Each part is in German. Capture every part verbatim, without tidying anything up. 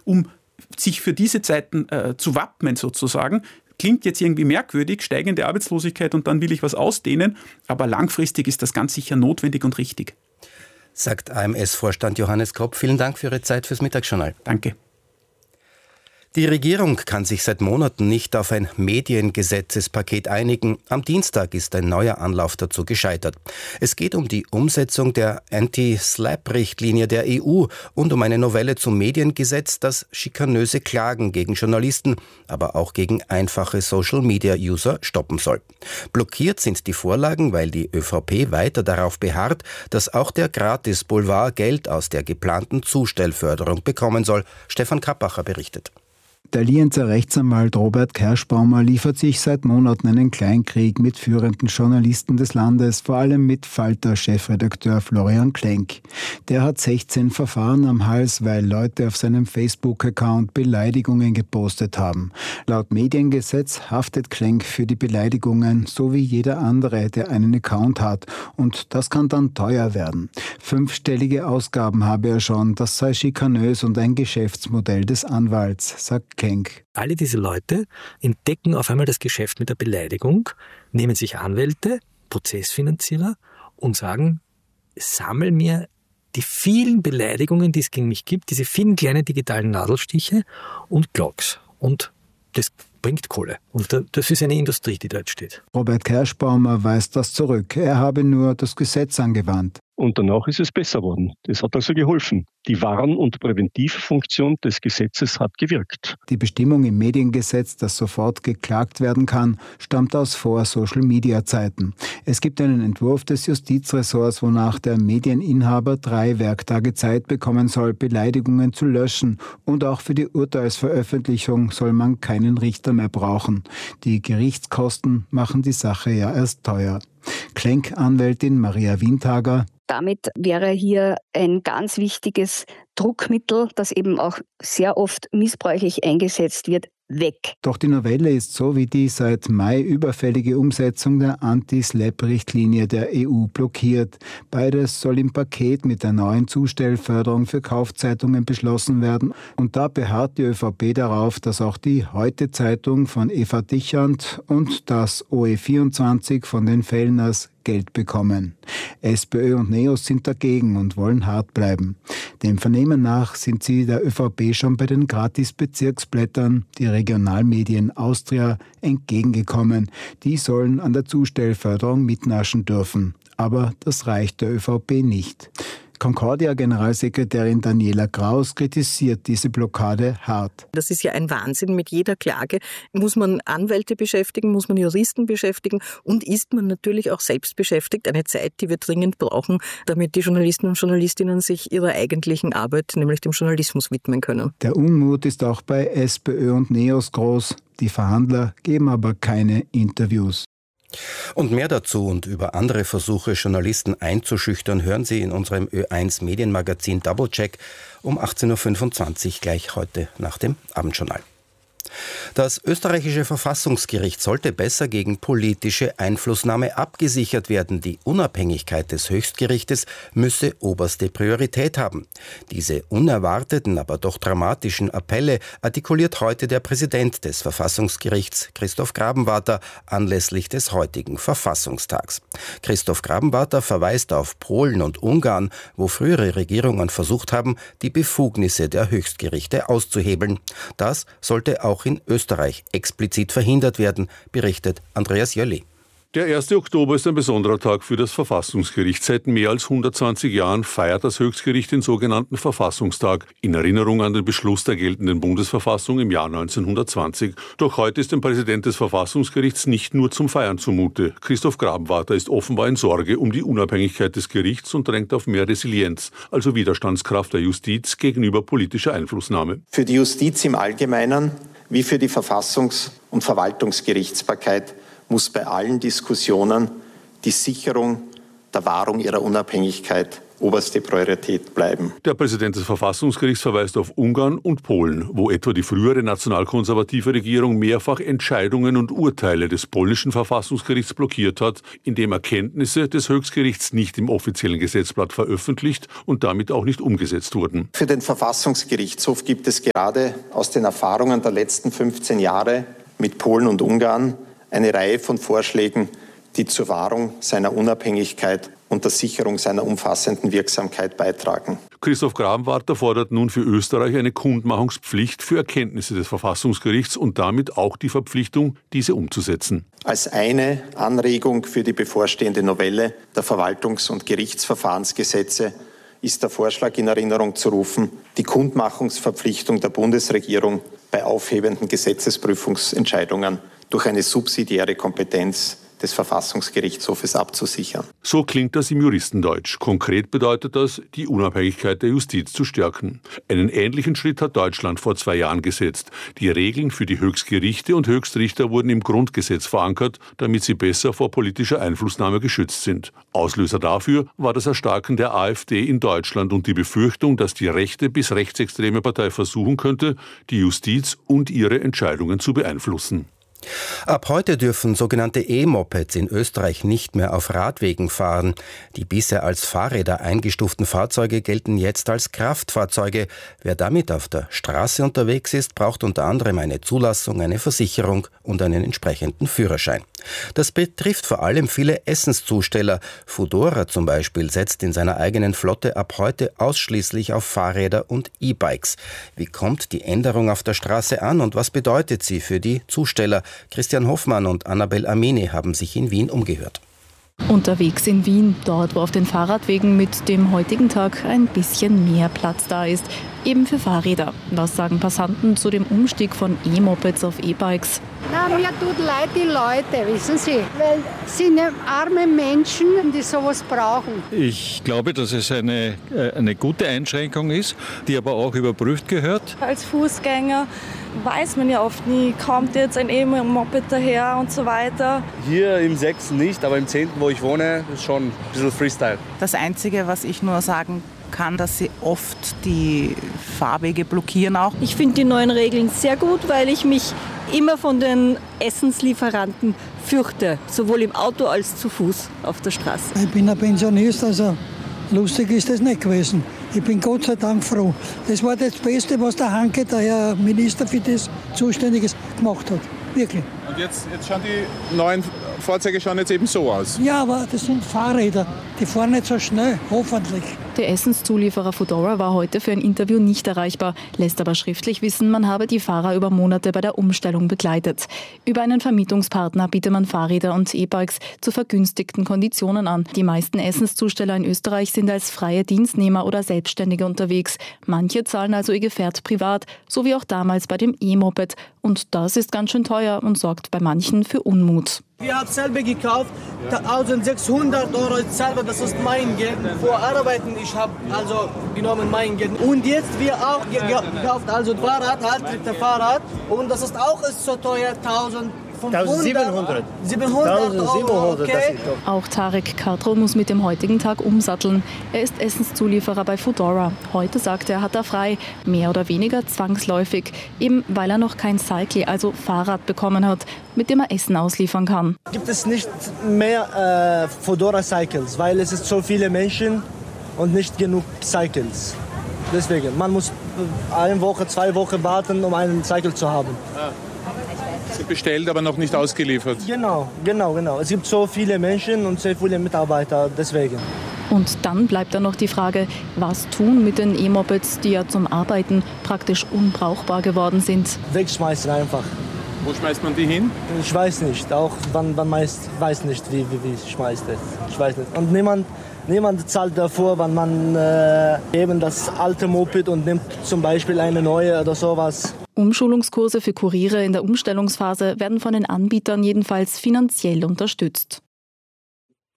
um sich für diese Zeiten äh, zu wappnen sozusagen. Klingt jetzt irgendwie merkwürdig, steigende Arbeitslosigkeit und dann will ich was ausdehnen, aber langfristig ist das ganz sicher notwendig und richtig. Sagt A M S-Vorstand Johannes Kropp. Vielen Dank für Ihre Zeit fürs Mittagsjournal. Danke. Die Regierung kann sich seit Monaten nicht auf ein Mediengesetzespaket einigen. Am Dienstag ist ein neuer Anlauf dazu gescheitert. Es geht um die Umsetzung der Anti-Slap-Richtlinie der E U und um eine Novelle zum Mediengesetz, das schikanöse Klagen gegen Journalisten, aber auch gegen einfache Social-Media-User stoppen soll. Blockiert sind die Vorlagen, weil die ÖVP weiter darauf beharrt, dass auch der Gratis-Boulevard Geld aus der geplanten Zustellförderung bekommen soll. Stefan Kappacher berichtet. Der Lienzer Rechtsanwalt Robert Kerschbaumer liefert sich seit Monaten einen Kleinkrieg mit führenden Journalisten des Landes, vor allem mit Falter-Chefredakteur Florian Klenk. Der hat sechzehn Verfahren am Hals, weil Leute auf seinem Facebook-Account Beleidigungen gepostet haben. Laut Mediengesetz haftet Klenk für die Beleidigungen, so wie jeder andere, der einen Account hat. Und das kann dann teuer werden. Fünfstellige Ausgaben habe er schon, das sei schikanös und ein Geschäftsmodell des Anwalts, sagt Klenk. Alle diese Leute entdecken auf einmal das Geschäft mit der Beleidigung, nehmen sich Anwälte, Prozessfinanzierer und sagen, sammel mir die vielen Beleidigungen, die es gegen mich gibt, diese vielen kleinen digitalen Nadelstiche und Blogs. Und das bringt Kohle. Und das ist eine Industrie, die da jetzt steht. Robert Kerschbaumer weist das zurück. Er habe nur das Gesetz angewandt. Und danach ist es besser worden. Das hat also geholfen. Die Warn- und Präventivfunktion des Gesetzes hat gewirkt. Die Bestimmung im Mediengesetz, dass sofort geklagt werden kann, stammt aus Vor-Social-Media-Zeiten. Es gibt einen Entwurf des Justizressorts, wonach der Medieninhaber drei Werktage Zeit bekommen soll, Beleidigungen zu löschen. Und auch für die Urteilsveröffentlichung soll man keinen Richter mehr brauchen. Die Gerichtskosten machen die Sache ja erst teuer. Klenk-Anwältin Maria Windhager. Damit wäre hier ein ganz wichtiges Druckmittel, das eben auch sehr oft missbräuchlich eingesetzt wird, weg. Doch die Novelle ist so wie die seit Mai überfällige Umsetzung der Anti-Slap-Richtlinie der E U blockiert. Beides soll im Paket mit der neuen Zustellförderung für Kaufzeitungen beschlossen werden. Und da beharrt die ÖVP darauf, dass auch die Heute-Zeitung von Eva Dichand und das O E vierundzwanzig von den Fellners Geld bekommen. SPÖ und NEOS sind dagegen und wollen hart bleiben. Dem Vernehmen nach sind sie der ÖVP schon bei den Gratis-Bezirksblättern, die Regionalmedien Austria, entgegengekommen. Die sollen an der Zustellförderung mitnaschen dürfen. Aber das reicht der ÖVP nicht. Concordia-Generalsekretärin Daniela Kraus kritisiert diese Blockade hart. Das ist ja ein Wahnsinn. Mit jeder Klage muss man Anwälte beschäftigen, muss man Juristen beschäftigen und ist man natürlich auch selbst beschäftigt. Eine Zeit, die wir dringend brauchen, damit die Journalisten und Journalistinnen sich ihrer eigentlichen Arbeit, nämlich dem Journalismus, widmen können. Der Unmut ist auch bei SPÖ und NEOS groß. Die Verhandler geben aber keine Interviews. Und mehr dazu und über andere Versuche, Journalisten einzuschüchtern, hören Sie in unserem Ö eins Medienmagazin Doublecheck um achtzehn Uhr fünfundzwanzig gleich heute nach dem Abendjournal. Das österreichische Verfassungsgericht sollte besser gegen politische Einflussnahme abgesichert werden. Die Unabhängigkeit des Höchstgerichtes müsse oberste Priorität haben. Diese unerwarteten, aber doch dramatischen Appelle artikuliert heute der Präsident des Verfassungsgerichts, Christoph Grabenwarter, anlässlich des heutigen Verfassungstags. Christoph Grabenwarter verweist auf Polen und Ungarn, wo frühere Regierungen versucht haben, die Befugnisse der Höchstgerichte auszuhebeln. Das sollte auch in Österreich explizit verhindert werden, berichtet Andreas Jölli. Der erste Oktober ist ein besonderer Tag für das Verfassungsgericht. Seit mehr als hundertzwanzig Jahren feiert das Höchstgericht den sogenannten Verfassungstag in Erinnerung an den Beschluss der geltenden Bundesverfassung im Jahr neunzehnhundertzwanzig. Doch heute ist dem Präsident des Verfassungsgerichts nicht nur zum Feiern zumute. Christoph Grabenwarter ist offenbar in Sorge um die Unabhängigkeit des Gerichts und drängt auf mehr Resilienz, also Widerstandskraft der Justiz gegenüber politischer Einflussnahme. Für die Justiz im Allgemeinen wie für die Verfassungs- und Verwaltungsgerichtsbarkeit muss bei allen Diskussionen die Sicherung der Wahrung ihrer Unabhängigkeit oberste Priorität bleiben. Der Präsident des Verfassungsgerichts verweist auf Ungarn und Polen, wo etwa die frühere nationalkonservative Regierung mehrfach Entscheidungen und Urteile des polnischen Verfassungsgerichts blockiert hat, indem Erkenntnisse des Höchstgerichts nicht im offiziellen Gesetzblatt veröffentlicht und damit auch nicht umgesetzt wurden. Für den Verfassungsgerichtshof gibt es gerade aus den Erfahrungen der letzten fünfzehn Jahre mit Polen und Ungarn eine Reihe von Vorschlägen, die zur Wahrung seiner Unabhängigkeit und der Sicherung seiner umfassenden Wirksamkeit beitragen. Christoph Grabenwarter fordert nun für Österreich eine Kundmachungspflicht für Erkenntnisse des Verfassungsgerichts und damit auch die Verpflichtung, diese umzusetzen. Als eine Anregung für die bevorstehende Novelle der Verwaltungs- und Gerichtsverfahrensgesetze ist der Vorschlag in Erinnerung zu rufen, die Kundmachungsverpflichtung der Bundesregierung bei aufhebenden Gesetzesprüfungsentscheidungen durch eine subsidiäre Kompetenz des Verfassungsgerichtshofes abzusichern. So klingt das im Juristendeutsch. Konkret bedeutet das, die Unabhängigkeit der Justiz zu stärken. Einen ähnlichen Schritt hat Deutschland vor zwei Jahren gesetzt. Die Regeln für die Höchstgerichte und Höchstrichter wurden im Grundgesetz verankert, damit sie besser vor politischer Einflussnahme geschützt sind. Auslöser dafür war das Erstarken der AfD in Deutschland und die Befürchtung, dass die rechte bis rechtsextreme Partei versuchen könnte, die Justiz und ihre Entscheidungen zu beeinflussen. Ab heute dürfen sogenannte E-Mopeds in Österreich nicht mehr auf Radwegen fahren. Die bisher als Fahrräder eingestuften Fahrzeuge gelten jetzt als Kraftfahrzeuge. Wer damit auf der Straße unterwegs ist, braucht unter anderem eine Zulassung, eine Versicherung und einen entsprechenden Führerschein. Das betrifft vor allem viele Essenszusteller. Foodora zum Beispiel setzt in seiner eigenen Flotte ab heute ausschließlich auf Fahrräder und E-Bikes. Wie kommt die Änderung auf der Straße an und was bedeutet sie für die Zusteller? Christian Hoffmann und Annabel Amini haben sich in Wien umgehört. Unterwegs in Wien, dort wo auf den Fahrradwegen mit dem heutigen Tag ein bisschen mehr Platz da ist, eben für Fahrräder. Was sagen Passanten zu dem Umstieg von E-Mopeds auf E-Bikes? Na, mir tut leid die Leute, wissen Sie, weil es sind ja arme Menschen, die sowas brauchen. Ich glaube, dass es eine, eine gute Einschränkung ist, die aber auch überprüft gehört. Als Fußgänger weiß man ja oft nie, kommt jetzt ein E-Moped daher und so weiter. Hier im sechsten nicht, aber im zehnten, wo ich wohne, ist schon ein bisschen Freestyle. Das Einzige, was ich nur sagen kann, dass sie oft die Fahrwege blockieren auch. Ich finde die neuen Regeln sehr gut, weil ich mich immer von den Essenslieferanten fürchte, sowohl im Auto als zu Fuß auf der Straße. Ich bin ein Pensionist, also lustig ist das nicht gewesen. Ich bin Gott sei Dank froh. Das war das Beste, was der Hanke, der Herr Minister für das Zuständiges, gemacht hat. Wirklich. Und jetzt, jetzt schauen die neuen Fahrzeuge schauen jetzt eben so aus. Ja, aber das sind Fahrräder. Die fahren nicht so schnell, hoffentlich. Der Essenszulieferer Foodora war heute für ein Interview nicht erreichbar, lässt aber schriftlich wissen, man habe die Fahrer über Monate bei der Umstellung begleitet. Über einen Vermietungspartner bietet man Fahrräder und E-Bikes zu vergünstigten Konditionen an. Die meisten Essenszusteller in Österreich sind als freie Dienstnehmer oder Selbstständige unterwegs. Manche zahlen also ihr Gefährt privat, so wie auch damals bei dem E-Moped. Und das ist ganz schön teuer und sorgt bei manchen für Unmut. Ich habe selber gekauft, eintausendsechshundert Euro selber, das ist mein Geld. Vor Arbeiten, ich habe also genommen mein Geld. Und jetzt wir auch gekauft, also Fahrrad, halt der Fahrrad. Und das ist auch ist so teuer, eintausendsiebenhundert. siebenhundert Euro, okay. Auch Tarek Kadro muss mit dem heutigen Tag umsatteln. Er ist Essenszulieferer bei Foodora. Heute sagt er, hat er frei, mehr oder weniger zwangsläufig, eben weil er noch kein Cycle, also Fahrrad bekommen hat, mit dem er Essen ausliefern kann. Gibt es nicht mehr äh, Foodora Cycles, weil es ist so viele Menschen und nicht genug Cycles. Deswegen, man muss eine Woche, zwei Wochen warten, um einen Cycle zu haben. Ah. Sie bestellt, aber noch nicht ausgeliefert. Genau, genau, genau. Es gibt so viele Menschen und sehr viele Mitarbeiter, deswegen. Und dann bleibt dann noch die Frage, was tun mit den E-Mopeds, die ja zum Arbeiten praktisch unbrauchbar geworden sind. Wegschmeißen einfach. Wo schmeißt man die hin? Ich weiß nicht, auch man, man meist, weiß nicht, wie, wie, wie schmeißt es. Ich weiß nicht. Und niemand, niemand zahlt davor, wenn man äh, eben das alte Moped und nimmt zum Beispiel eine neue oder sowas. Umschulungskurse für Kuriere in der Umstellungsphase werden von den Anbietern jedenfalls finanziell unterstützt.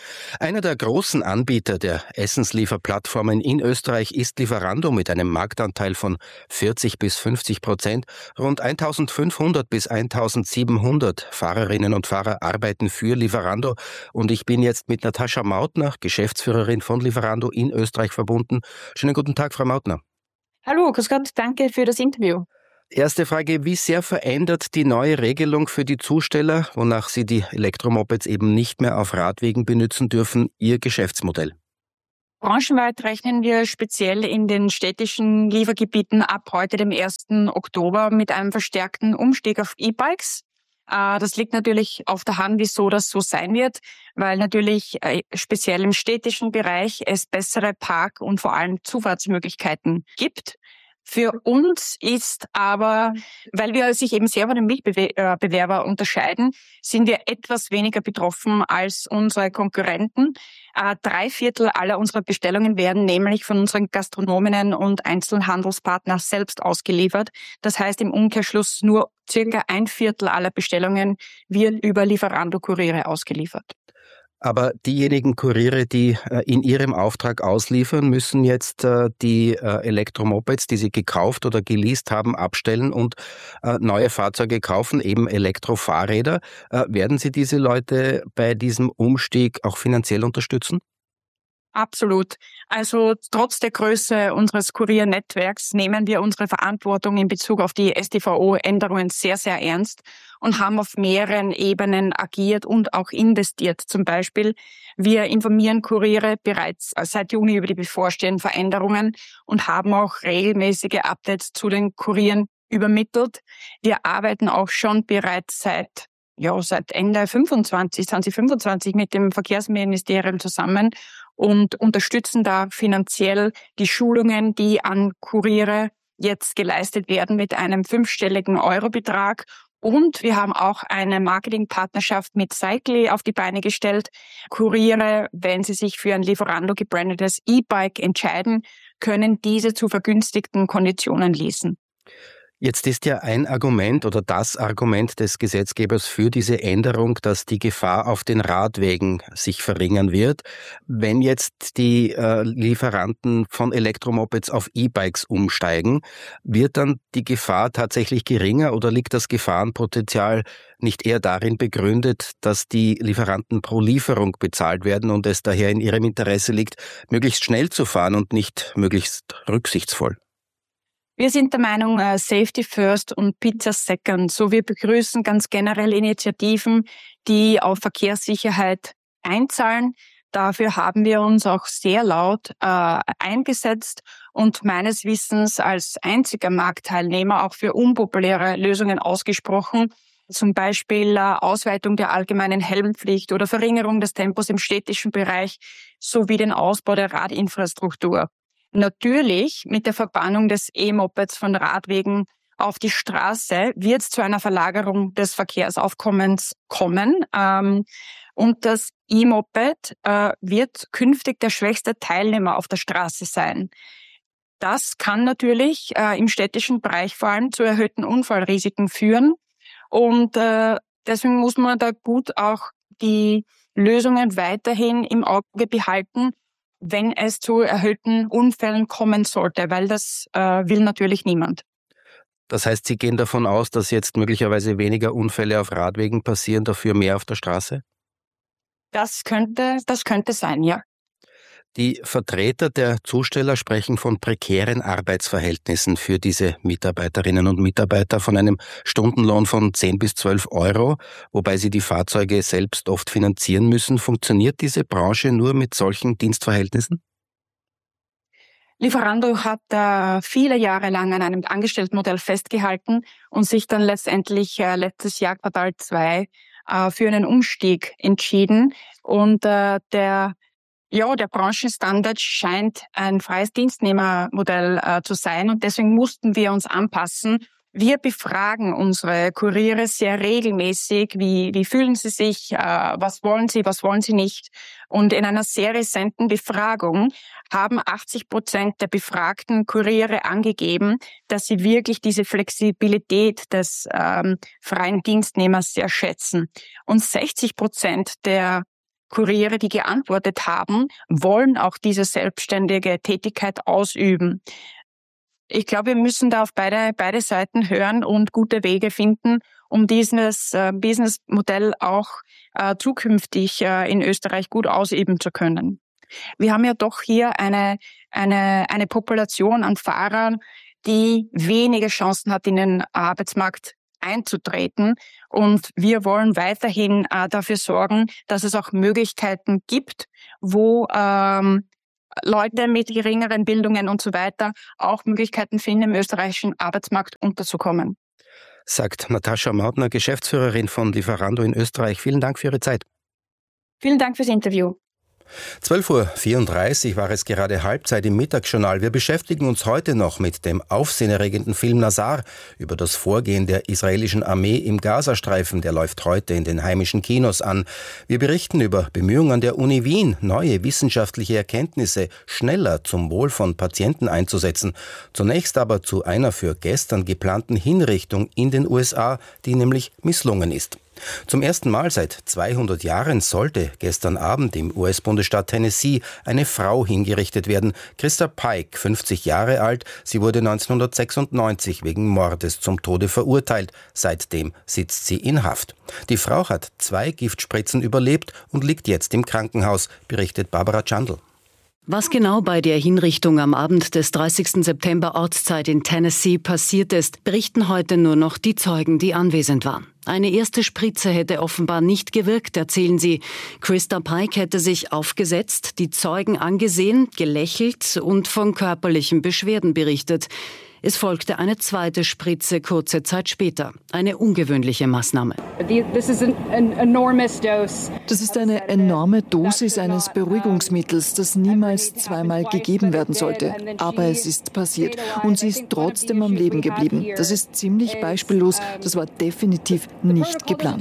Einer der großen Anbieter der Essenslieferplattformen in Österreich ist Lieferando mit einem Marktanteil von vierzig bis fünfzig Prozent. Rund eintausendfünfhundert bis eintausendsiebenhundert Fahrerinnen und Fahrer arbeiten für Lieferando. Und ich bin jetzt mit Natascha Mautner, Geschäftsführerin von Lieferando in Österreich, verbunden. Schönen guten Tag, Frau Mautner. Hallo, grüß Gott, danke für das Interview. Erste Frage, wie sehr verändert die neue Regelung für die Zusteller, wonach sie die Elektromopeds eben nicht mehr auf Radwegen benutzen dürfen, ihr Geschäftsmodell? Branchenweit rechnen wir speziell in den städtischen Liefergebieten ab heute, dem ersten Oktober, mit einem verstärkten Umstieg auf E-Bikes. Das liegt natürlich auf der Hand, wieso das so sein wird, weil natürlich speziell im städtischen Bereich es bessere Park- und vor allem Zufahrtsmöglichkeiten gibt. Für uns ist aber, weil wir sich eben sehr von den Mitbewerbern unterscheiden, sind wir etwas weniger betroffen als unsere Konkurrenten. Drei Viertel aller unserer Bestellungen werden nämlich von unseren Gastronominnen und Einzelhandelspartnern selbst ausgeliefert. Das heißt im Umkehrschluss nur circa ein Viertel aller Bestellungen wird über Lieferando-Kuriere ausgeliefert. Aber diejenigen Kuriere, die äh, in ihrem Auftrag ausliefern, müssen jetzt äh, die äh, Elektromopeds, die sie gekauft oder geleast haben, abstellen und äh, neue Fahrzeuge kaufen, eben Elektrofahrräder. Äh, werden Sie diese Leute bei diesem Umstieg auch finanziell unterstützen? Absolut. Also trotz der Größe unseres Kuriernetzwerks nehmen wir unsere Verantwortung in Bezug auf die S T V O-Änderungen sehr, sehr ernst und haben auf mehreren Ebenen agiert und auch investiert. Zum Beispiel, wir informieren Kuriere bereits seit Juni über die bevorstehenden Veränderungen und haben auch regelmäßige Updates zu den Kurieren übermittelt. Wir arbeiten auch schon bereits seit ja, seit Ende fünfundzwanzig, zwanzig fünfundzwanzig mit dem Verkehrsministerium zusammen und unterstützen da finanziell die Schulungen, die an Kuriere jetzt geleistet werden mit einem fünfstelligen Eurobetrag. Und wir haben auch eine Marketingpartnerschaft mit Cycly auf die Beine gestellt. Kuriere, wenn sie sich für ein Lieferando gebrandetes E-Bike entscheiden, können diese zu vergünstigten Konditionen leasen. Jetzt ist ja ein Argument oder das Argument des Gesetzgebers für diese Änderung, dass die Gefahr auf den Radwegen sich verringern wird. Wenn jetzt die äh, Lieferanten von Elektromopeds auf E-Bikes umsteigen, wird dann die Gefahr tatsächlich geringer oder liegt das Gefahrenpotenzial nicht eher darin begründet, dass die Lieferanten pro Lieferung bezahlt werden und es daher in ihrem Interesse liegt, möglichst schnell zu fahren und nicht möglichst rücksichtsvoll? Wir sind der Meinung, uh, Safety First und Pizza Second. So, wir begrüßen ganz generell Initiativen, die auf Verkehrssicherheit einzahlen. Dafür haben wir uns auch sehr laut äh, eingesetzt und meines Wissens als einziger Marktteilnehmer auch für unpopuläre Lösungen ausgesprochen. Zum Beispiel äh, Ausweitung der allgemeinen Helmpflicht oder Verringerung des Tempos im städtischen Bereich sowie den Ausbau der Radinfrastruktur. Natürlich, mit der Verbannung des E-Mopeds von Radwegen auf die Straße wird es zu einer Verlagerung des Verkehrsaufkommens kommen. Ähm, und das E-Moped äh, wird künftig der schwächste Teilnehmer auf der Straße sein. Das kann natürlich äh, im städtischen Bereich vor allem zu erhöhten Unfallrisiken führen. Und äh, deswegen muss man da gut auch die Lösungen weiterhin im Auge behalten, wenn es zu erhöhten Unfällen kommen sollte, weil das äh, will natürlich niemand. Das heißt, Sie gehen davon aus, dass jetzt möglicherweise weniger Unfälle auf Radwegen passieren, dafür mehr auf der Straße? Das könnte, das könnte sein, ja. Die Vertreter der Zusteller sprechen von prekären Arbeitsverhältnissen für diese Mitarbeiterinnen und Mitarbeiter, von einem Stundenlohn von zehn bis zwölf Euro, wobei sie die Fahrzeuge selbst oft finanzieren müssen. Funktioniert diese Branche nur mit solchen Dienstverhältnissen? Lieferando hat äh, viele Jahre lang an einem Angestelltenmodell festgehalten und sich dann letztendlich äh, letztes Jahr Quartal zwei äh, für einen Umstieg entschieden. Und äh, der Ja, der Branchenstandard scheint ein freies Dienstnehmermodell äh, zu sein und deswegen mussten wir uns anpassen. Wir befragen unsere Kuriere sehr regelmäßig, wie, wie fühlen sie sich, äh, was wollen sie, was wollen sie nicht. Und in einer sehr rezenten Befragung haben achtzig Prozent der befragten Kuriere angegeben, dass sie wirklich diese Flexibilität des ähm, freien Dienstnehmers sehr schätzen. Und sechzig Prozent der Kuriere, die geantwortet haben, wollen auch diese selbstständige Tätigkeit ausüben. Ich glaube, wir müssen da auf beide, beide Seiten hören und gute Wege finden, um dieses äh, Businessmodell auch äh, zukünftig äh, in Österreich gut ausüben zu können. Wir haben ja doch hier eine, eine, eine Population an Fahrern, die wenige Chancen hat, in den Arbeitsmarkt einzutreten. Und wir wollen weiterhin äh, dafür sorgen, dass es auch Möglichkeiten gibt, wo ähm, Leute mit geringeren Bildungen und so weiter auch Möglichkeiten finden, im österreichischen Arbeitsmarkt unterzukommen. Sagt Natascha Mautner, Geschäftsführerin von Lieferando in Österreich. Vielen Dank für Ihre Zeit. Vielen Dank fürs Interview. zwölf Uhr vierunddreißig war es gerade Halbzeit im Mittagsjournal. Wir beschäftigen uns heute noch mit dem aufsehenerregenden Film Nazar über das Vorgehen der israelischen Armee im Gazastreifen. Der läuft heute in den heimischen Kinos an. Wir berichten über Bemühungen der Uni Wien, neue wissenschaftliche Erkenntnisse schneller zum Wohl von Patienten einzusetzen. Zunächst aber zu einer für gestern geplanten Hinrichtung in den U S A, die nämlich misslungen ist. Zum ersten Mal seit zweihundert Jahren sollte gestern Abend im U S-Bundesstaat Tennessee eine Frau hingerichtet werden. Christa Pike, fünfzig Jahre alt, sie wurde neunzehnhundertsechsundneunzig wegen Mordes zum Tode verurteilt. Seitdem sitzt sie in Haft. Die Frau hat zwei Giftspritzen überlebt und liegt jetzt im Krankenhaus, berichtet Barbara Chandl. Was genau bei der Hinrichtung am Abend des dreißigsten September Ortszeit in Tennessee passiert ist, berichten heute nur noch die Zeugen, die anwesend waren. Eine erste Spritze hätte offenbar nicht gewirkt, erzählen sie. Christa Pike hätte sich aufgesetzt, die Zeugen angesehen, gelächelt und von körperlichen Beschwerden berichtet. Es folgte eine zweite Spritze kurze Zeit später. Eine ungewöhnliche Maßnahme. Das ist eine enorme Dosis eines Beruhigungsmittels, das niemals zweimal gegeben werden sollte. Aber es ist passiert und sie ist trotzdem am Leben geblieben. Das ist ziemlich beispiellos. Das war definitiv nicht geplant.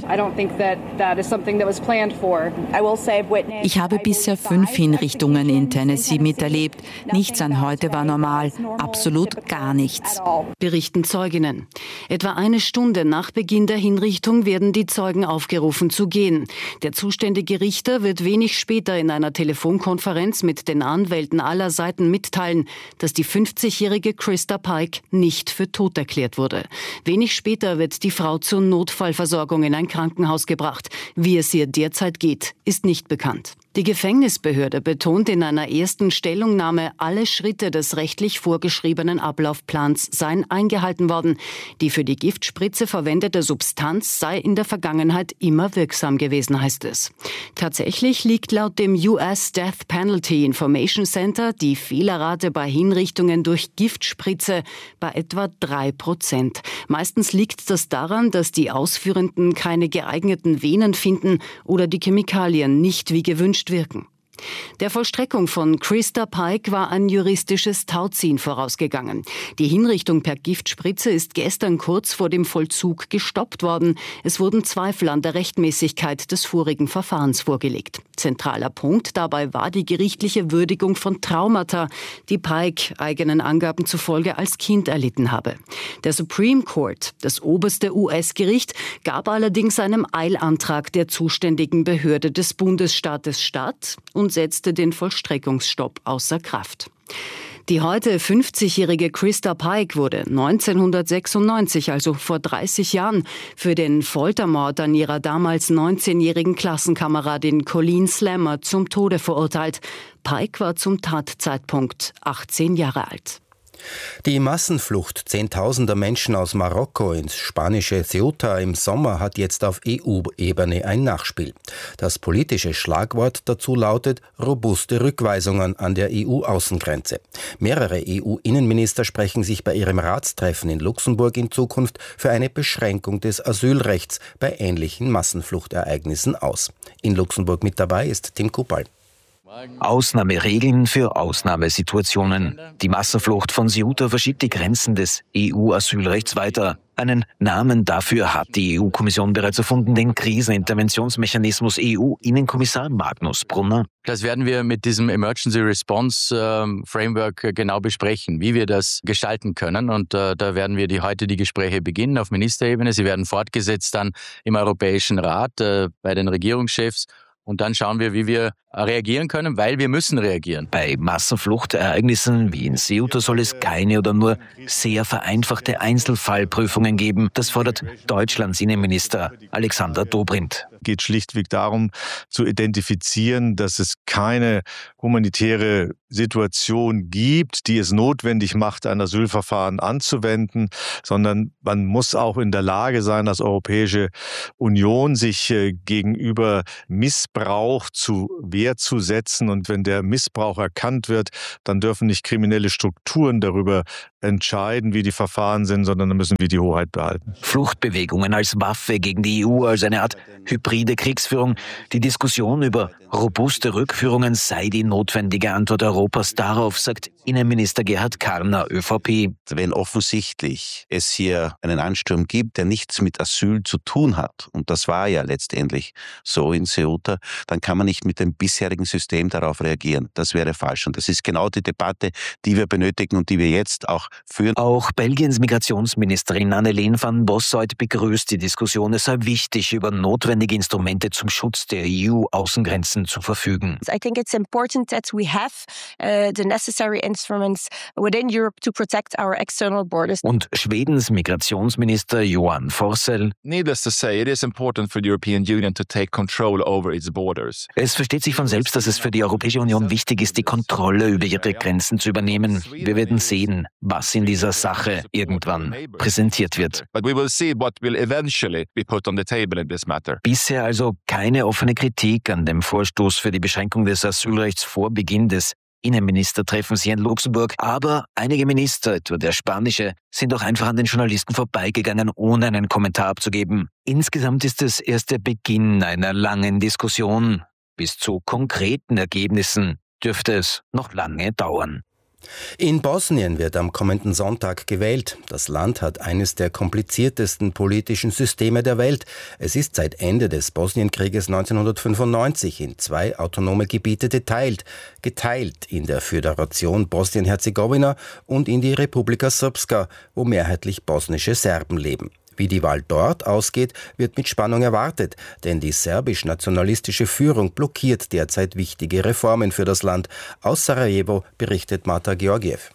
Ich habe bisher fünf Hinrichtungen in Tennessee miterlebt. Nichts an heute war normal. Absolut gar nichts. Berichten Zeuginnen. Etwa eine Stunde nach Beginn der Hinrichtung werden die Zeugen aufgerufen zu gehen. Der zuständige Richter wird wenig später in einer Telefonkonferenz mit den Anwälten aller Seiten mitteilen, dass die fünfzigjährige Christa Pike nicht für tot erklärt wurde. Wenig später wird die Frau zur Notfallversorgung in ein Krankenhaus gebracht. Wie es ihr derzeit geht, ist nicht bekannt. Die Gefängnisbehörde betont in einer ersten Stellungnahme, alle Schritte des rechtlich vorgeschriebenen Ablaufplans seien eingehalten worden. Die für die Giftspritze verwendete Substanz sei in der Vergangenheit immer wirksam gewesen, heißt es. Tatsächlich liegt laut dem U S Death Penalty Information Center die Fehlerrate bei Hinrichtungen durch Giftspritze bei etwa drei Prozent. Meistens liegt das daran, dass die Ausführenden keine geeigneten Venen finden oder die Chemikalien nicht wie gewünscht wirken. Der Vollstreckung von Christa Pike war ein juristisches Tauziehen vorausgegangen. Die Hinrichtung per Giftspritze ist gestern kurz vor dem Vollzug gestoppt worden. Es wurden Zweifel an der Rechtmäßigkeit des vorigen Verfahrens vorgelegt. Zentraler Punkt dabei war die gerichtliche Würdigung von Traumata, die Pike eigenen Angaben zufolge als Kind erlitten habe. Der Supreme Court, das oberste U S-Gericht, gab allerdings einem Eilantrag der zuständigen Behörde des Bundesstaates statt und setzte den Vollstreckungsstopp außer Kraft. Die heute fünfzigjährige Christa Pike wurde neunzehnhundertsechsundneunzig, also vor dreißig Jahren, für den Foltermord an ihrer damals neunzehnjährigen Klassenkameradin Colleen Slammer zum Tode verurteilt. Pike war zum Tatzeitpunkt achtzehn Jahre alt. Die Massenflucht zehntausender Menschen aus Marokko ins spanische Ceuta im Sommer hat jetzt auf E U-Ebene ein Nachspiel. Das politische Schlagwort dazu lautet robuste Rückweisungen an der E U-Außengrenze. Mehrere E U-Innenminister sprechen sich bei ihrem Ratstreffen in Luxemburg in Zukunft für eine Beschränkung des Asylrechts bei ähnlichen Massenfluchtereignissen aus. In Luxemburg mit dabei ist Tim Kupal. Ausnahmeregeln für Ausnahmesituationen. Die Massenflucht von Ceuta verschiebt die Grenzen des E U-Asylrechts weiter. Einen Namen dafür hat die E U-Kommission bereits erfunden, den Kriseninterventionsmechanismus E U-Innenkommissar Magnus Brunner. Das werden wir mit diesem Emergency Response äh, Framework genau besprechen, wie wir das gestalten können. Und äh, da werden wir die, heute die Gespräche beginnen auf Ministerebene. Sie werden fortgesetzt dann im Europäischen Rat äh, bei den Regierungschefs. Und dann schauen wir, wie wir reagieren können, weil wir müssen reagieren. Bei Massenfluchtereignissen wie in Ceuta soll es keine oder nur sehr vereinfachte Einzelfallprüfungen geben. Das fordert Deutschlands Innenminister Alexander Dobrindt. Es geht schlichtweg darum, zu identifizieren, dass es keine humanitäre Situation gibt, die es notwendig macht, ein Asylverfahren anzuwenden, sondern man muss auch in der Lage sein, als Europäische Union sich gegenüber Missbrauch zu Wehr zu setzen. Und wenn der Missbrauch erkannt wird, dann dürfen nicht kriminelle Strukturen darüber entscheiden, wie die Verfahren sind, sondern dann müssen wir die Hoheit behalten. Fluchtbewegungen als Waffe gegen die E U, als eine Art hybride Kriegsführung. Die Diskussion über robuste Rückführungen sei die notwendige Antwort Europas darauf, sagt Innenminister Gerhard Karner, ÖVP. Wenn offensichtlich es hier einen Ansturm gibt, der nichts mit Asyl zu tun hat, und das war ja letztendlich so in Ceuta, dann kann man nicht mit dem bisherigen System darauf reagieren. Das wäre falsch. Und das ist genau die Debatte, die wir benötigen und die wir jetzt auch führen. Auch Belgiens Migrationsministerin Anneleen van Bossuyt begrüßt die Diskussion. Es sei wichtig, über notwendige Instrumente zum Schutz der E U-Außengrenzen zu verfügen. I think it's important that we have uh, the necessary instruments within Europe to protect our external borders. Und Schwedens Migrationsminister Johan Forssell. Needless to say, it is important for the European Union to take control over its borders. Es versteht sich von selbst, dass es für die Europäische Union wichtig ist, die Kontrolle über ihre Grenzen zu übernehmen. Wir werden sehen, was in dieser Sache irgendwann präsentiert wird. But we will see what will eventually be put on the table in this matter. Bisher also keine offene Kritik an dem Vorstoß für die Beschränkung des Asylrechts vor Beginn des Innenministertreffens hier in Luxemburg. Aber einige Minister, etwa der spanische, sind auch einfach an den Journalisten vorbeigegangen, ohne einen Kommentar abzugeben. Insgesamt ist es erst der Beginn einer langen Diskussion. Bis zu konkreten Ergebnissen dürfte es noch lange dauern. In Bosnien wird am kommenden Sonntag gewählt. Das Land hat eines der kompliziertesten politischen Systeme der Welt. Es ist seit Ende des Bosnienkrieges neunzehnhundertfünfundneunzig in zwei autonome Gebiete geteilt. Geteilt in der Föderation Bosnien-Herzegowina und in die Republika Srpska, wo mehrheitlich bosnische Serben leben. Wie die Wahl dort ausgeht, wird mit Spannung erwartet, denn die serbisch-nationalistische Führung blockiert derzeit wichtige Reformen für das Land. Aus Sarajevo berichtet Marta Georgiev.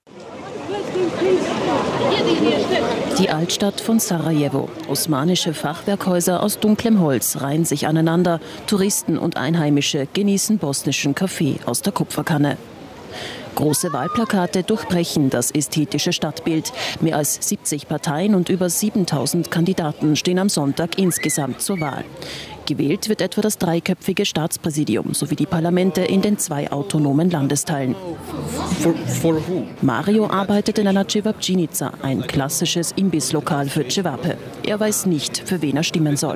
Die Altstadt von Sarajevo. Osmanische Fachwerkhäuser aus dunklem Holz reihen sich aneinander. Touristen und Einheimische genießen bosnischen Kaffee aus der Kupferkanne. Große Wahlplakate durchbrechen das ästhetische Stadtbild. Mehr als siebzig Parteien und über siebentausend Kandidaten stehen am Sonntag insgesamt zur Wahl. Gewählt wird etwa das dreiköpfige Staatspräsidium sowie die Parlamente in den zwei autonomen Landesteilen. For, for who? Mario arbeitet in einer Cevapcinica, ein klassisches Imbisslokal für Cevape. Er weiß nicht, für wen er stimmen soll.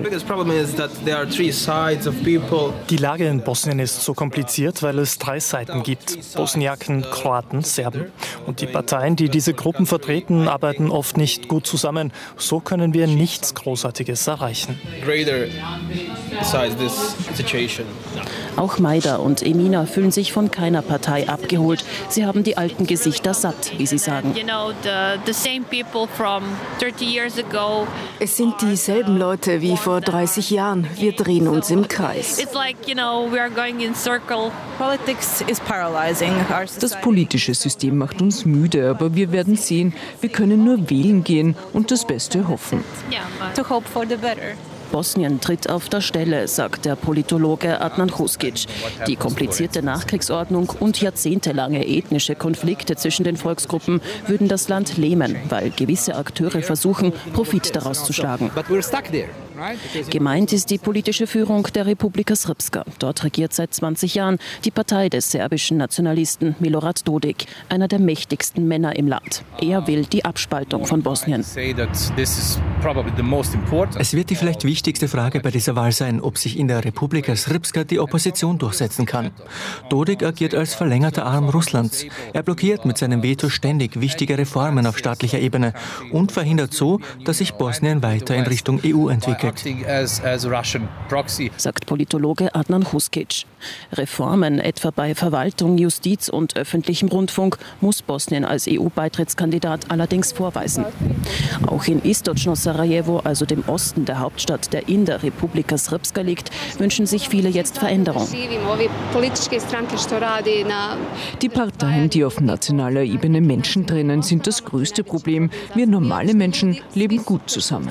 Die Lage in Bosnien ist so kompliziert, weil es drei Seiten gibt: Bosniaken, Kroaten, Serben. Und die Parteien, die diese Gruppen vertreten, arbeiten oft nicht gut zusammen. So können wir nichts Großartiges erreichen. Auch Maida und Emina fühlen sich von keiner Partei abgeholt. Sie haben die alten Gesichter satt, wie sie sagen. Es sind dieselben Leute wie vor dreißig Jahren. Wir drehen uns im Kreis. Das politische System macht uns müde, aber wir werden sehen. Wir können nur wählen gehen und das Beste hoffen. Bosnien tritt auf der Stelle, sagt der Politologe Adnan Huskic. Die komplizierte Nachkriegsordnung und jahrzehntelange ethnische Konflikte zwischen den Volksgruppen würden das Land lähmen, weil gewisse Akteure versuchen, Profit daraus zu schlagen. Gemeint ist die politische Führung der Republika Srpska. Dort regiert seit zwanzig Jahren die Partei des serbischen Nationalisten Milorad Dodik, einer der mächtigsten Männer im Land. Er will die Abspaltung von Bosnien. Es wird die vielleicht wichtigste Frage bei dieser Wahl sein, ob sich in der Republika Srpska die Opposition durchsetzen kann. Dodik agiert als verlängerter Arm Russlands. Er blockiert mit seinem Veto ständig wichtige Reformen auf staatlicher Ebene und verhindert so, dass sich Bosnien weiter in Richtung E U entwickelt. Racket, sagt Politologe Adnan Huskic. Reformen etwa bei Verwaltung, Justiz und öffentlichem Rundfunk muss Bosnien als E U-Beitrittskandidat allerdings vorweisen. Auch in Istočno Sarajevo, also dem Osten der Hauptstadt, der in der Republika Srpska liegt, wünschen sich viele jetzt Veränderung. Die Parteien, die auf nationaler Ebene Menschen trennen, sind das größte Problem. Wir normale Menschen leben gut zusammen.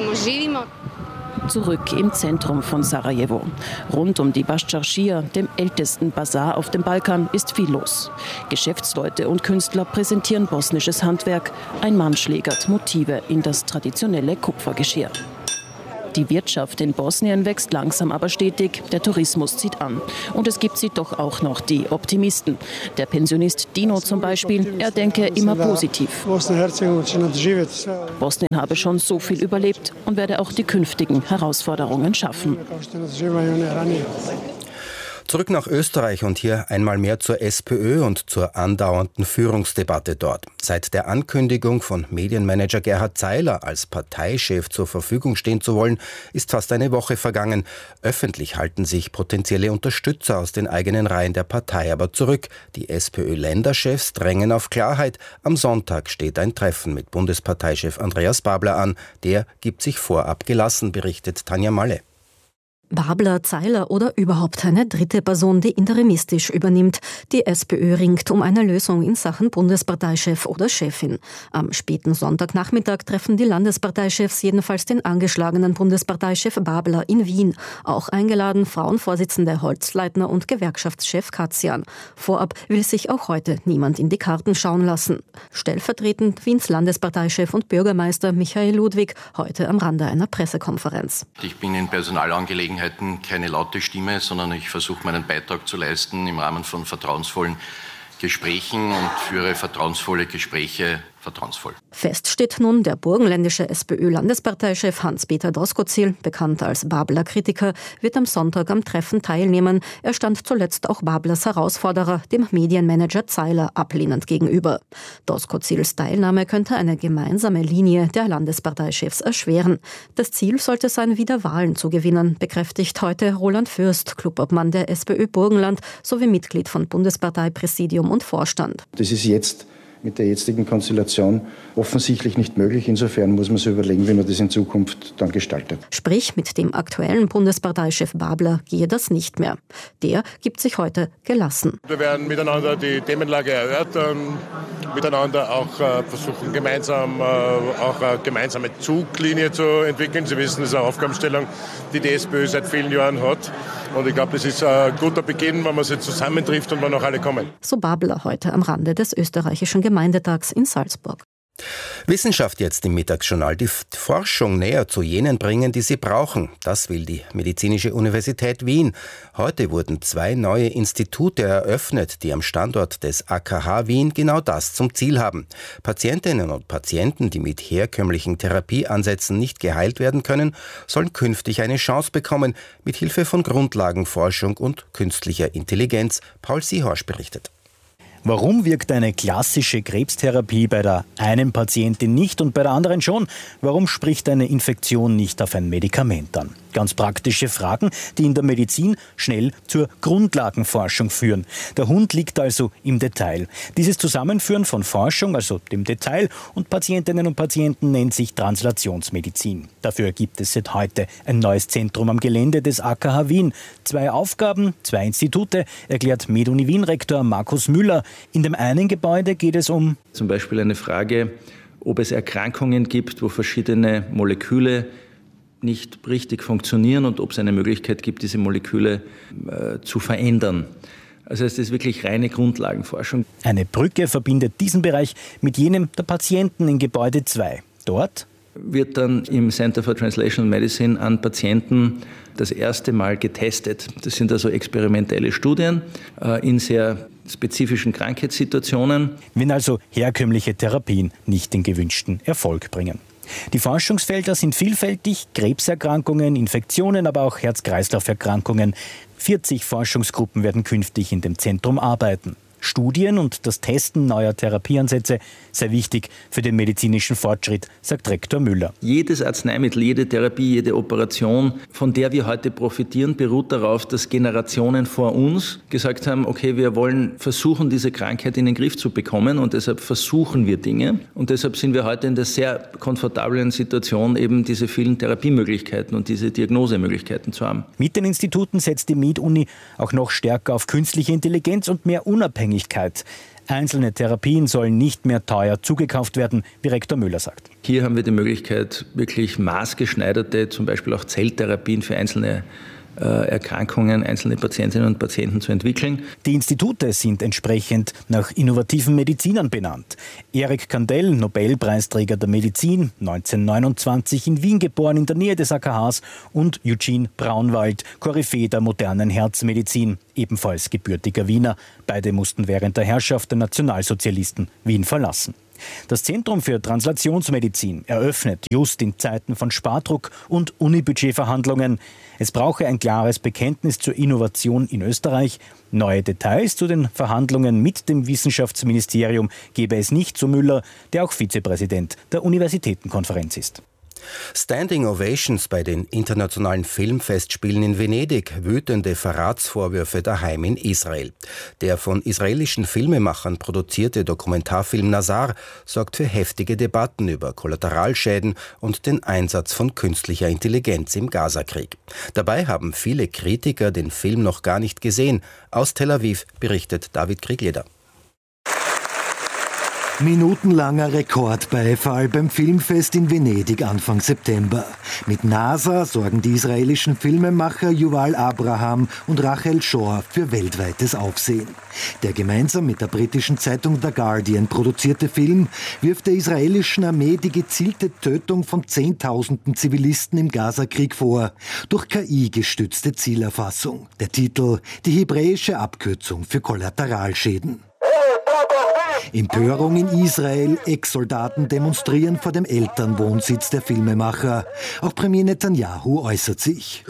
Zurück im Zentrum von Sarajevo. Rund um die Baščaršija, dem ältesten Bazar auf dem Balkan, ist viel los. Geschäftsleute und Künstler präsentieren bosnisches Handwerk. Ein Mann schlägert Motive in das traditionelle Kupfergeschirr. Die Wirtschaft in Bosnien wächst langsam aber stetig, der Tourismus zieht an. Und es gibt sie doch auch noch, die Optimisten. Der Pensionist Dino zum Beispiel, er denke immer positiv. Bosnien habe schon so viel überlebt und werde auch die künftigen Herausforderungen schaffen. Zurück nach Österreich und hier einmal mehr zur SPÖ und zur andauernden Führungsdebatte dort. Seit der Ankündigung von Medienmanager Gerhard Zeiler als Parteichef zur Verfügung stehen zu wollen, ist fast eine Woche vergangen. Öffentlich halten sich potenzielle Unterstützer aus den eigenen Reihen der Partei aber zurück. Die SPÖ-Länderchefs drängen auf Klarheit. Am Sonntag steht ein Treffen mit Bundesparteichef Andreas Babler an. Der gibt sich vorab gelassen, berichtet Tanja Malle. Babler, Zeiler oder überhaupt eine dritte Person, die interimistisch übernimmt. Die SPÖ ringt um eine Lösung in Sachen Bundesparteichef oder Chefin. Am späten Sonntagnachmittag treffen die Landesparteichefs jedenfalls den angeschlagenen Bundesparteichef Babler in Wien. Auch eingeladen Frauenvorsitzende Holzleitner und Gewerkschaftschef Katzian. Vorab will sich auch heute niemand in die Karten schauen lassen. Stellvertretend Wiens Landesparteichef und Bürgermeister Michael Ludwig heute am Rande einer Pressekonferenz. Ich bin in Personalangelegenheiten keine laute Stimme, sondern ich versuche meinen Beitrag zu leisten im Rahmen von vertrauensvollen Gesprächen und führe vertrauensvolle Gespräche vertrauensvoll. Fest steht nun, der burgenländische SPÖ-Landesparteichef Hans-Peter Doskozil, bekannt als Babler-Kritiker, wird am Sonntag am Treffen teilnehmen. Er stand zuletzt auch Bablers Herausforderer, dem Medienmanager Zeiler, ablehnend gegenüber. Doskozils Teilnahme könnte eine gemeinsame Linie der Landesparteichefs erschweren. Das Ziel sollte sein, wieder Wahlen zu gewinnen, bekräftigt heute Roland Fürst, Clubobmann der SPÖ Burgenland sowie Mitglied von Bundesparteipräsidium und Vorstand. Das ist jetzt mit der jetzigen Konstellation offensichtlich nicht möglich. Insofern muss man sich überlegen, wie man das in Zukunft dann gestaltet. Sprich, mit dem aktuellen Bundesparteichef Babler gehe das nicht mehr. Der gibt sich heute gelassen. Wir werden miteinander die Themenlage erörtern, miteinander auch äh, versuchen, gemeinsam äh, auch eine gemeinsame Zuglinie zu entwickeln. Sie wissen, das ist eine Aufgabenstellung, die die SPÖ seit vielen Jahren hat. Und ich glaube, das ist ein guter Beginn, wenn man sich zusammentrifft und wenn auch alle kommen. So Babler heute am Rande des österreichischen Gemeindetags in Salzburg. Wissenschaft jetzt im Mittagsjournal. Die Forschung näher zu jenen bringen, die sie brauchen. Das will die Medizinische Universität Wien. Heute wurden zwei neue Institute eröffnet, die am Standort des A K H Wien genau das zum Ziel haben. Patientinnen und Patienten, die mit herkömmlichen Therapieansätzen nicht geheilt werden können, sollen künftig eine Chance bekommen, mit Hilfe von Grundlagenforschung und künstlicher Intelligenz. Paul Siehorsch berichtet. Warum wirkt eine klassische Krebstherapie bei der einen Patientin nicht und bei der anderen schon? Warum spricht eine Infektion nicht auf ein Medikament an? Ganz praktische Fragen, die in der Medizin schnell zur Grundlagenforschung führen. Der Hund liegt also im Detail. Dieses Zusammenführen von Forschung, also dem Detail, und Patientinnen und Patienten nennt sich Translationsmedizin. Dafür gibt es seit heute ein neues Zentrum am Gelände des A K H Wien. Zwei Aufgaben, zwei Institute, erklärt MedUni Wien-Rektor Markus Müller. In dem einen Gebäude geht es um zum Beispiel eine Frage, ob es Erkrankungen gibt, wo verschiedene Moleküle nicht richtig funktionieren und ob es eine Möglichkeit gibt, diese Moleküle äh, zu verändern. Also es ist wirklich reine Grundlagenforschung. Eine Brücke verbindet diesen Bereich mit jenem der Patienten in Gebäude zwei. Dort wird dann im Center for Translational Medicine an Patienten das erste Mal getestet. Das sind also experimentelle Studien äh, in sehr spezifischen Krankheitssituationen. Wenn also herkömmliche Therapien nicht den gewünschten Erfolg bringen. Die Forschungsfelder sind vielfältig, Krebserkrankungen, Infektionen, aber auch Herz-Kreislauf-Erkrankungen. vierzig Forschungsgruppen werden künftig in dem Zentrum arbeiten. Studien und das Testen neuer Therapieansätze sei wichtig für den medizinischen Fortschritt, sagt Rektor Müller. Jedes Arzneimittel, jede Therapie, jede Operation, von der wir heute profitieren, beruht darauf, dass Generationen vor uns gesagt haben, okay, wir wollen versuchen, diese Krankheit in den Griff zu bekommen und deshalb versuchen wir Dinge. Und deshalb sind wir heute in der sehr komfortablen Situation, eben diese vielen Therapiemöglichkeiten und diese Diagnosemöglichkeiten zu haben. Mit den Instituten setzt die Med-Uni auch noch stärker auf künstliche Intelligenz und mehr Unabhängigkeit. Einzelne Therapien sollen nicht mehr teuer zugekauft werden, wie Rektor Müller sagt. Hier haben wir die Möglichkeit, wirklich maßgeschneiderte, zum Beispiel auch Zelltherapien für einzelne Erkrankungen, einzelne Patientinnen und Patienten zu entwickeln. Die Institute sind entsprechend nach innovativen Medizinern benannt. Erik Kandel, Nobelpreisträger der Medizin, neunzehnhundertneunundzwanzig in Wien geboren, in der Nähe des A K Hs, und Eugene Braunwald, Koryphäe der modernen Herzmedizin, ebenfalls gebürtiger Wiener. Beide mussten während der Herrschaft der Nationalsozialisten Wien verlassen. Das Zentrum für Translationsmedizin eröffnet just in Zeiten von Spardruck und Unibudgetverhandlungen. Es brauche ein klares Bekenntnis zur Innovation in Österreich. Neue Details zu den Verhandlungen mit dem Wissenschaftsministerium gebe es nicht, so Müller, der auch Vizepräsident der Universitätenkonferenz ist. Standing Ovations bei den internationalen Filmfestspielen in Venedig, wütende Verratsvorwürfe daheim in Israel. Der von israelischen Filmemachern produzierte Dokumentarfilm Nazar sorgt für heftige Debatten über Kollateralschäden und den Einsatz von künstlicher Intelligenz im Gazakrieg. Dabei haben viele Kritiker den Film noch gar nicht gesehen. Aus Tel Aviv berichtet David Kriegleder. Minutenlanger Rekordbeifall beim Filmfest in Venedig Anfang September. Mit Nazar sorgen die israelischen Filmemacher Yuval Abraham und Rachel Shor für weltweites Aufsehen. Der gemeinsam mit der britischen Zeitung The Guardian produzierte Film wirft der israelischen Armee die gezielte Tötung von Zehntausenden Zivilisten im Gazakrieg vor, durch K I-gestützte Zielerfassung. Der Titel, die hebräische Abkürzung für Kollateralschäden. Empörung in Israel, Ex-Soldaten demonstrieren vor dem Elternwohnsitz der Filmemacher. Auch Premier Netanyahu äußert sich.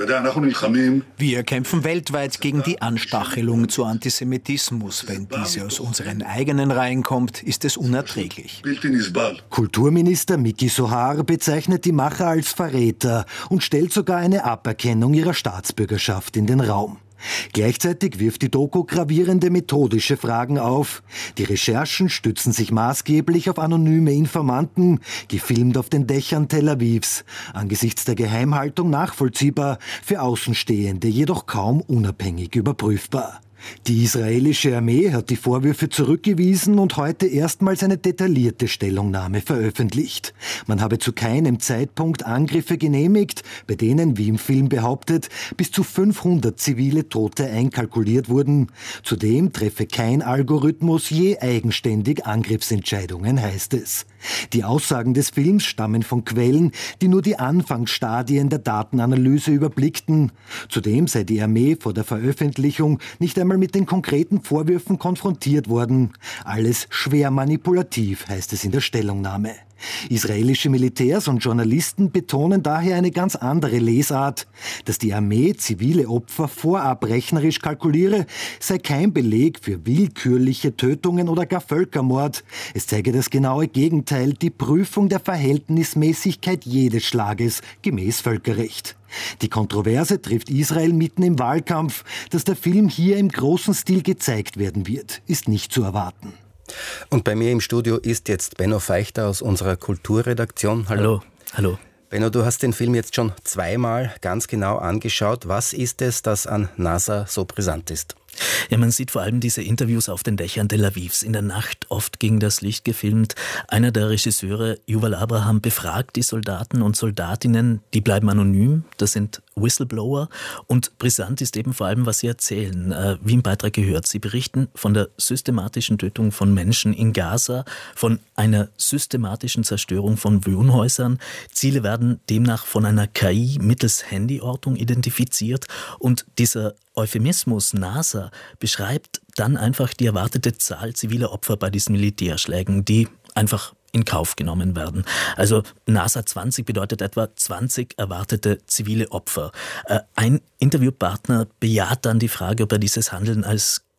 Wir kämpfen weltweit gegen die Anstachelung zu Antisemitismus. Wenn diese aus unseren eigenen Reihen kommt, ist es unerträglich. Kulturminister Miki Sohar bezeichnet die Macher als Verräter und stellt sogar eine Aberkennung ihrer Staatsbürgerschaft in den Raum. Gleichzeitig wirft die Doku gravierende methodische Fragen auf. Die Recherchen stützen sich maßgeblich auf anonyme Informanten, gefilmt auf den Dächern Tel Avivs. Angesichts der Geheimhaltung nachvollziehbar, für Außenstehende jedoch kaum unabhängig überprüfbar. Die israelische Armee hat die Vorwürfe zurückgewiesen und heute erstmals eine detaillierte Stellungnahme veröffentlicht. Man habe zu keinem Zeitpunkt Angriffe genehmigt, bei denen, wie im Film behauptet, bis zu fünfhundert zivile Tote einkalkuliert wurden. Zudem treffe kein Algorithmus je eigenständig Angriffsentscheidungen, heißt es. Die Aussagen des Films stammen von Quellen, die nur die Anfangsstadien der Datenanalyse überblickten. Zudem sei die Armee vor der Veröffentlichung nicht einmal mit den konkreten Vorwürfen konfrontiert worden. Alles schwer manipulativ, heißt es in der Stellungnahme. Israelische Militärs und Journalisten betonen daher eine ganz andere Lesart. Dass die Armee zivile Opfer vorab rechnerisch kalkuliere, sei kein Beleg für willkürliche Tötungen oder gar Völkermord. Es zeige das genaue Gegenteil, die Prüfung der Verhältnismäßigkeit jedes Schlages gemäß Völkerrecht. Die Kontroverse trifft Israel mitten im Wahlkampf. Dass der Film hier im großen Stil gezeigt werden wird, ist nicht zu erwarten. Und bei mir im Studio ist jetzt Benno Feichter aus unserer Kulturredaktion. Hallo. Hallo. Hallo. Benno, du hast den Film jetzt schon zweimal ganz genau angeschaut. Was ist es, das an Nazar so brisant ist? Ja, man sieht vor allem diese Interviews auf den Dächern Tel Avivs. In der Nacht, oft gegen das Licht gefilmt. Einer der Regisseure, Yuval Abraham, befragt die Soldaten und Soldatinnen. Die bleiben anonym. Das sind Whistleblower. Und brisant ist eben vor allem, was sie erzählen. Äh, wie im Beitrag gehört. Sie berichten von der systematischen Tötung von Menschen in Gaza, von einer systematischen Zerstörung von Wohnhäusern. Ziele werden demnach von einer K I mittels Handyortung identifiziert. Und dieser Euphemismus Nazar beschreibt dann einfach die erwartete Zahl ziviler Opfer bei diesen Militärschlägen, die einfach in Kauf genommen werden. Also Nazar zwanzig bedeutet etwa zwanzig erwartete zivile Opfer. Ein Interviewpartner bejaht dann die Frage, ob er dieses Handeln als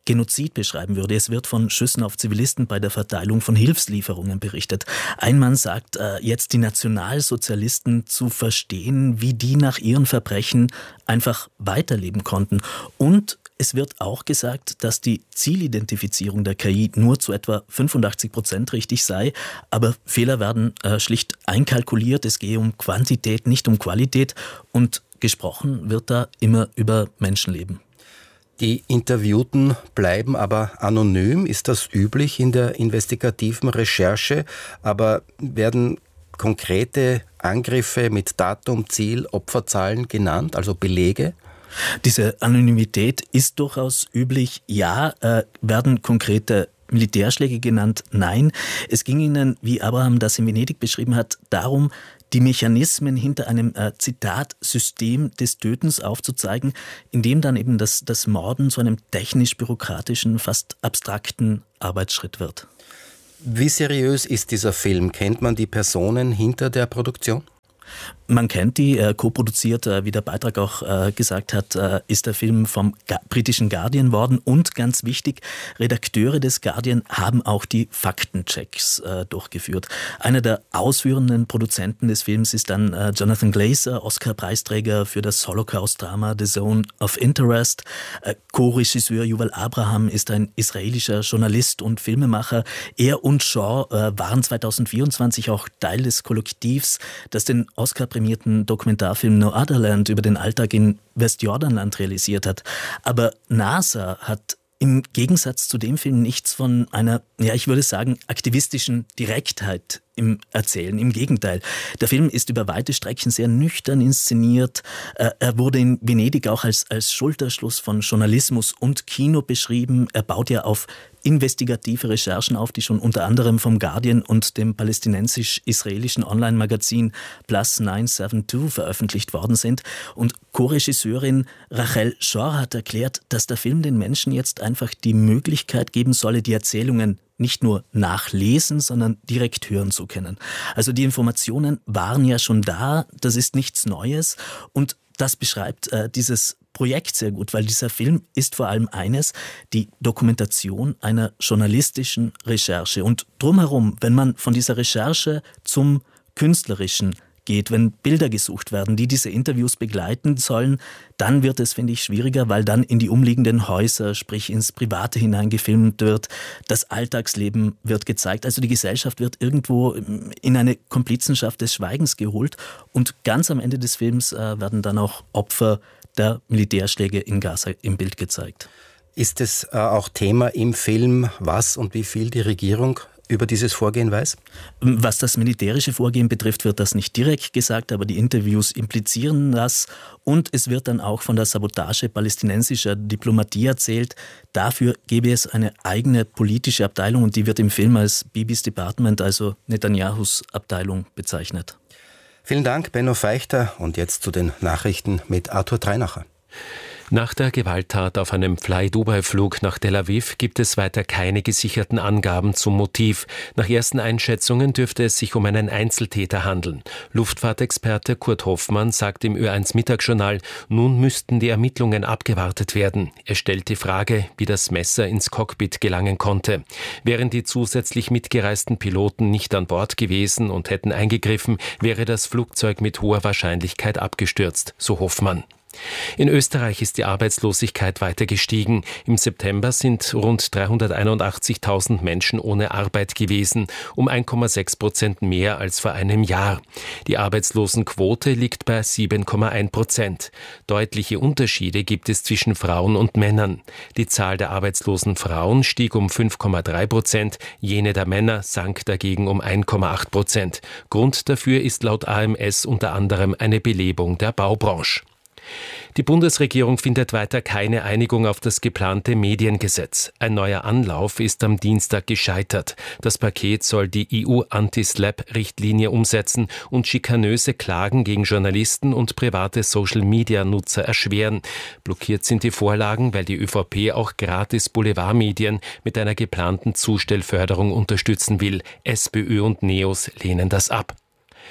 Genozid beschreiben würde. Es wird von Schüssen auf Zivilisten bei der Verteilung von Hilfslieferungen berichtet. Ein Mann sagt, äh, jetzt die Nationalsozialisten zu verstehen, wie die nach ihren Verbrechen einfach weiterleben konnten. Und es wird auch gesagt, dass die Zielidentifizierung der K I nur zu etwa fünfundachtzig Prozent richtig sei, aber Fehler werden äh, schlicht einkalkuliert. Es gehe um Quantität, nicht um Qualität, und gesprochen wird da immer über Menschenleben. Die Interviewten bleiben aber anonym. Ist das üblich in der investigativen Recherche? Aber werden konkrete Angriffe mit Datum, Ziel, Opferzahlen genannt, also Belege? Diese Anonymität ist durchaus üblich. Ja, äh, werden konkrete Militärschläge genannt? Nein. Es ging ihnen, wie Abraham das in Venedig beschrieben hat, darum, die Mechanismen hinter einem, äh, Zitat, System des Tötens aufzuzeigen, in dem dann eben das, das Morden zu einem technisch-bürokratischen, fast abstrakten Arbeitsschritt wird. Wie seriös ist dieser Film? Kennt man die Personen hinter der Produktion? Man kennt die, äh, co-produziert, äh, wie der Beitrag auch äh, gesagt hat, äh, ist der Film vom Ga- britischen Guardian worden. Und ganz wichtig, Redakteure des Guardian haben auch die Faktenchecks äh, durchgeführt. Einer der ausführenden Produzenten des Films ist dann äh, Jonathan Glazer, Oscar-Preisträger für das Holocaust-Drama The Zone of Interest. Äh, Co-Regisseur Yuval Abraham ist ein israelischer Journalist und Filmemacher. Er und Shaw äh, waren zweitausendvierundzwanzig auch Teil des Kollektivs, das den Oscar-prämierten Dokumentarfilm No Other Land über den Alltag in Westjordanland realisiert hat. Aber NASA hat im Gegensatz zu dem Film nichts von einer, ja, ich würde sagen, aktivistischen Direktheit im Erzählen. Im Gegenteil. Der Film ist über weite Strecken sehr nüchtern inszeniert. Er wurde in Venedig auch als, als Schulterschluss von Journalismus und Kino beschrieben. Er baut ja auf investigative Recherchen auf, die schon unter anderem vom Guardian und dem palästinensisch-israelischen Online-Magazin Plus neun sieben zwei veröffentlicht worden sind. Und Co-Regisseurin Rachel Shor hat erklärt, dass der Film den Menschen jetzt einfach die Möglichkeit geben solle, die Erzählungen nicht nur nachlesen, sondern direkt hören zu können. Also die Informationen waren ja schon da, das ist nichts Neues, und das beschreibt äh, dieses Projekt sehr gut, weil dieser Film ist vor allem eines, die Dokumentation einer journalistischen Recherche. Und drumherum, wenn man von dieser Recherche zum Künstlerischen geht, wenn Bilder gesucht werden, die diese Interviews begleiten sollen, dann wird es, finde ich, schwieriger, weil dann in die umliegenden Häuser, sprich ins Private hinein gefilmt wird, das Alltagsleben wird gezeigt, also die Gesellschaft wird irgendwo in eine Komplizenschaft des Schweigens geholt, und ganz am Ende des Films äh, werden dann auch Opfer der Militärschläge in Gaza im Bild gezeigt. Ist es äh, auch Thema im Film, was und wie viel die Regierung über dieses Vorgehen weiß? Was das militärische Vorgehen betrifft, wird das nicht direkt gesagt, aber die Interviews implizieren das. Und es wird dann auch von der Sabotage palästinensischer Diplomatie erzählt. Dafür gäbe es eine eigene politische Abteilung, und die wird im Film als Bibis Department, also Netanyahus Abteilung, bezeichnet. Vielen Dank, Benno Feichter. Und jetzt zu den Nachrichten mit Arthur Treinacher. Nach der Gewalttat auf einem Fly-Dubai-Flug nach Tel Aviv gibt es weiter keine gesicherten Angaben zum Motiv. Nach ersten Einschätzungen dürfte es sich um einen Einzeltäter handeln. Luftfahrtexperte Kurt Hoffmann sagt im Ö eins Mittagsjournal, nun müssten die Ermittlungen abgewartet werden. Er stellt die Frage, wie das Messer ins Cockpit gelangen konnte. Wären die zusätzlich mitgereisten Piloten nicht an Bord gewesen und hätten eingegriffen, wäre das Flugzeug mit hoher Wahrscheinlichkeit abgestürzt, so Hoffmann. In Österreich ist die Arbeitslosigkeit weiter gestiegen. Im September sind rund dreihunderteinundachtzigtausend Menschen ohne Arbeit gewesen, um eins Komma sechs Prozent mehr als vor einem Jahr. Die Arbeitslosenquote liegt bei sieben Komma eins Prozent. Deutliche Unterschiede gibt es zwischen Frauen und Männern. Die Zahl der arbeitslosen Frauen stieg um fünf Komma drei Prozent, jene der Männer sank dagegen um eins Komma acht Prozent. Grund dafür ist laut A M S unter anderem eine Belebung der Baubranche. Die Bundesregierung findet weiter keine Einigung auf das geplante Mediengesetz. Ein neuer Anlauf ist am Dienstag gescheitert. Das Paket soll die E U-Anti-Slap-Richtlinie umsetzen und schikanöse Klagen gegen Journalisten und private Social-Media-Nutzer erschweren. Blockiert sind die Vorlagen, weil die ÖVP auch gratis Boulevardmedien mit einer geplanten Zustellförderung unterstützen will. SPÖ und Neos lehnen das ab.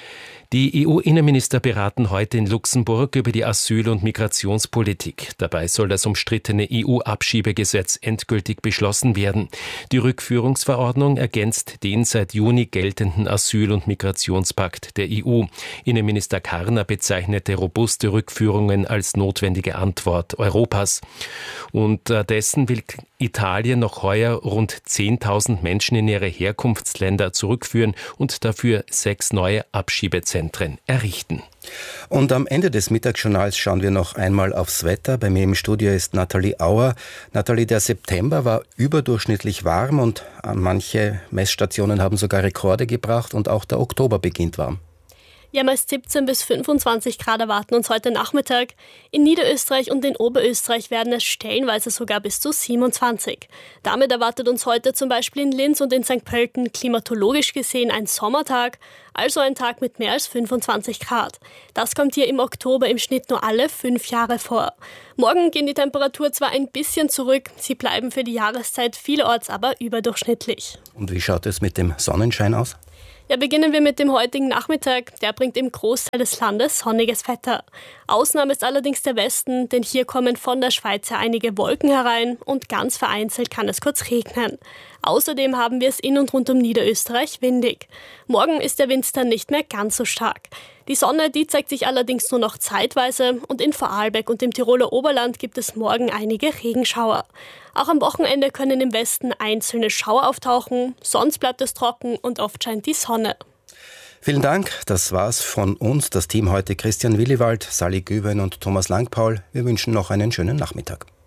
Die E U-Innenminister beraten heute in Luxemburg über die Asyl- und Migrationspolitik. Dabei soll das umstrittene E U-Abschiebegesetz endgültig beschlossen werden. Die Rückführungsverordnung ergänzt den seit Juni geltenden Asyl- und Migrationspakt der E U. Innenminister Karner bezeichnete robuste Rückführungen als notwendige Antwort Europas. Unterdessen will Italien noch heuer rund zehntausend Menschen in ihre Herkunftsländer zurückführen und dafür sechs neue Abschiebezentren errichten. Und am Ende des Mittagsjournals schauen wir noch einmal aufs Wetter. Bei mir im Studio ist Nathalie Auer. Nathalie, der September war überdurchschnittlich warm und manche Messstationen haben sogar Rekorde gebracht und auch der Oktober beginnt warm. Ja, meist siebzehn bis fünfundzwanzig Grad erwarten uns heute Nachmittag. In Niederösterreich und in Oberösterreich werden es stellenweise sogar bis zu siebenundzwanzig. Damit erwartet uns heute zum Beispiel in Linz und in Sankt Pölten klimatologisch gesehen ein Sommertag, also ein Tag mit mehr als fünfundzwanzig Grad. Das kommt hier im Oktober im Schnitt nur alle fünf Jahre vor. Morgen gehen die Temperaturen zwar ein bisschen zurück, sie bleiben für die Jahreszeit vielerorts aber überdurchschnittlich. Und wie schaut es mit dem Sonnenschein aus? Ja, beginnen wir mit dem heutigen Nachmittag. Der bringt im Großteil des Landes sonniges Wetter. Ausnahme ist allerdings der Westen, denn hier kommen von der Schweiz einige Wolken herein und ganz vereinzelt kann es kurz regnen. Außerdem haben wir es in und rund um Niederösterreich windig. Morgen ist der Wind dann nicht mehr ganz so stark. Die Sonne, die zeigt sich allerdings nur noch zeitweise und in Vorarlberg und im Tiroler Oberland gibt es morgen einige Regenschauer. Auch am Wochenende können im Westen einzelne Schauer auftauchen, sonst bleibt es trocken und oft scheint die Sonne. Vielen Dank, das war's von uns, das Team heute Christian Williwald, Sally Güven und Thomas Langpaul. Wir wünschen noch einen schönen Nachmittag.